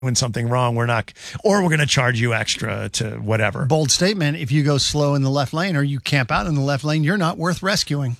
doing something wrong, we're going to charge you extra to whatever. Bold statement. If you go slow in the left lane or you camp out in the left lane, you're not worth rescuing.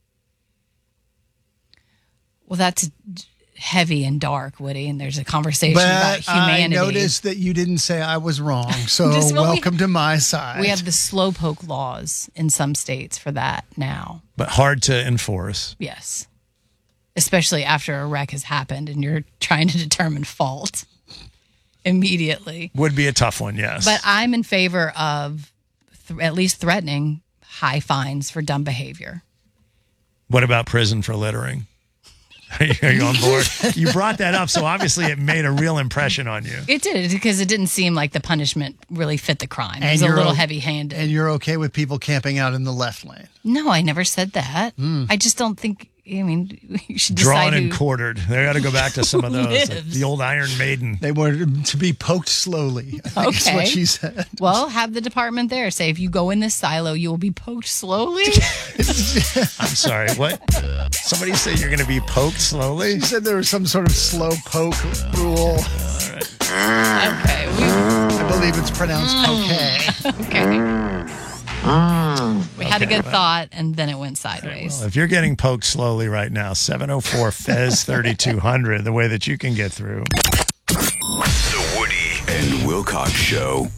Well, that's heavy and dark, Woody, and there's a conversation about humanity. I noticed that you didn't say I was wrong, so welcome to my side. We have the slowpoke laws in some states for that now. But hard to enforce. Yes. Especially after a wreck has happened and you're trying to determine fault immediately. Would be a tough one, yes. But I'm in favor of at least threatening high fines for dumb behavior. What about prison for littering? Are you on board? You brought that up, so obviously it made a real impression on you. It did, because it didn't seem like the punishment really fit the crime. It was a little heavy-handed. And you're okay with people camping out in the left lane? No, I never said that. I just don't think, you should decide Drawn and quartered. They got to go back to some of those. Like the old Iron Maiden. They wanted to be poked slowly. I think is what she said. Well, have the department there say, if you go in this silo, you will be poked slowly. I'm sorry, what? Somebody said you're going to be poked slowly? She said there was some sort of slow poke rule. All right. Okay. I believe it's pronounced okay. Okay. We had a good thought, and then it went sideways. Well, if you're getting poked slowly right now, 704-FEZ-3200, the way that you can get through. The Woody and Wilcox Show.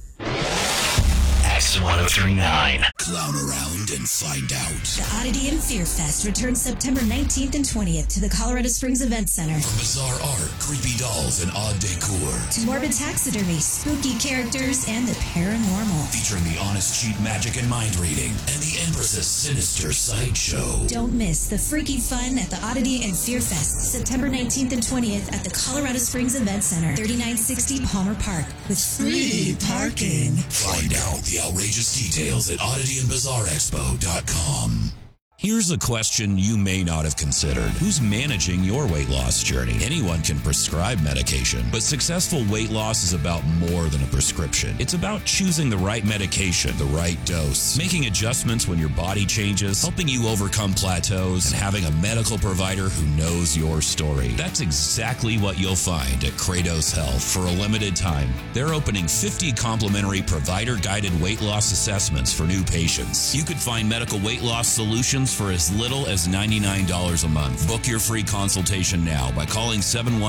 X1039. Clown around and find out. The Oddity and Fear Fest returns September 19th and 20th to the Colorado Springs Event Center. From bizarre art, creepy dolls, and odd decor, to morbid taxidermy, spooky characters, and the paranormal. Featuring the honest cheat magic and mind reading, and the Empress's sinister sideshow. Don't miss the freaky fun at the Oddity and Fear Fest, September 19th and 20th at the Colorado Springs Event Center, 3960 Palmer Park, with free parking. Find out the outrageous details at oddityandbizarrexpo.com. Here's a question you may not have considered. Who's managing your weight loss journey? Anyone can prescribe medication, but successful weight loss is about more than a prescription. It's about choosing the right medication, the right dose, making adjustments when your body changes, helping you overcome plateaus, and having a medical provider who knows your story. That's exactly what you'll find at Kratos Health. For a limited time, they're opening 50 complimentary provider-guided weight loss assessments for new patients. You could find medical weight loss solutions for as little as $99 a month. Book your free consultation now by calling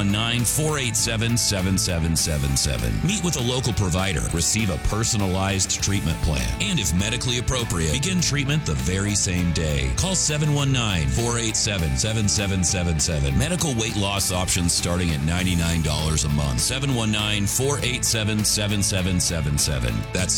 719-487-7777. Meet with a local provider, receive a personalized treatment plan, and if medically appropriate, begin treatment the very same day. Call 719-487-7777. Medical weight loss options starting at $99 a month. 719-487-7777. That's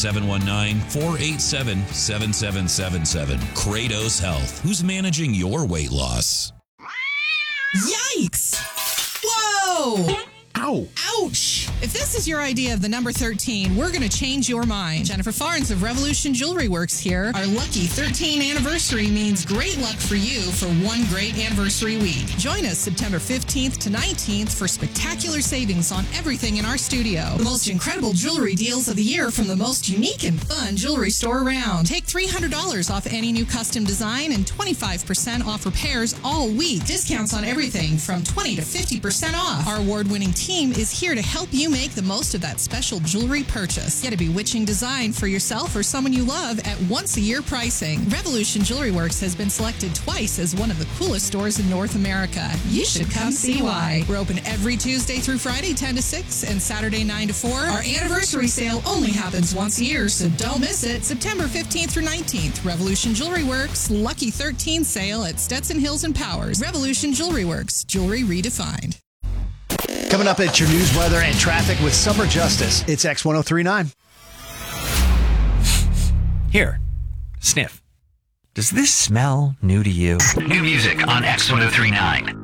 719-487-7777. Kratos Health. Who's managing your weight loss? Yikes! Whoa! Ow. Ouch! If this is your idea of the number 13, we're going to change your mind. Jennifer Farnes of Revolution Jewelry Works here. Our lucky 13 anniversary means great luck for you for one great anniversary week. Join us September 15th to 19th for spectacular savings on everything in our studio. The most incredible jewelry deals of the year from the most unique and fun jewelry store around. Take $300 off any new custom design and 25% off repairs all week. Discounts on everything from 20 to 50% off. Our award-winning team is here to help you make the most of that special jewelry purchase. Get a bewitching design for yourself or someone you love at once-a-year pricing. Revolution Jewelry Works has been selected twice as one of the coolest stores in North America. You should come see why. We're open every Tuesday through Friday, 10 to 6, and Saturday, 9 to 4. Our anniversary sale only happens once a year, so don't miss it. September 15th through 19th, Revolution Jewelry Works, Lucky 13 sale at Stetson Hills and Powers. Revolution Jewelry Works, jewelry redefined. Coming up at your news, weather, and traffic with Summer Justice. It's X1039. Here, sniff. Does this smell new to you? New music on X1039.